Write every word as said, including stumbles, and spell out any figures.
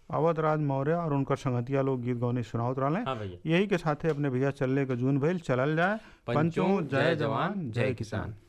अवधराज मौर्य और उनकर संगतिया लोग गीत गौनी सुनावत रहले। हाँ भैया। यही के साथे अपने भैया चलने के जून भइल, चलल जाए। पंचों पंचों जय जवान जय किसान।